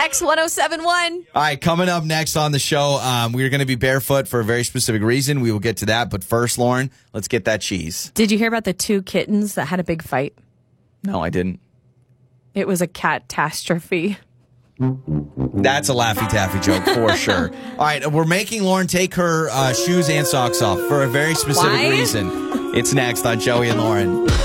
X1071. All right, coming up next on the show, we're going to be barefoot for a very specific reason. We will get to that. But first, Lauren, let's get that cheese. Did you hear about the 2 kittens that had a big fight? No, I didn't. It was a catastrophe. That's a Laffy Taffy joke for sure. All right, we're making Lauren take her shoes and socks off for a very specific reason. It's next on Joey and Lauren.